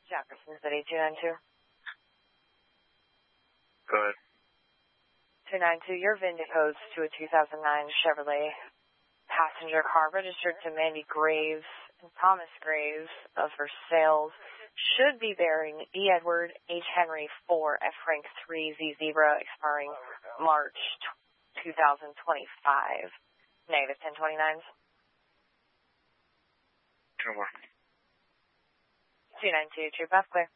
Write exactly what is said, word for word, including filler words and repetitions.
Jefferson City, two nine two. Go ahead. two nine two, your VIN codes to a two thousand nine Chevrolet passenger car registered to Mandy Graves and Thomas Graves of her sales. Should be bearing E. Edward H. Henry four F. Frank three Z Zebra expiring March two thousand twenty-five. Negative ten twenty-nines. Two more. two nine two, True Path Clear.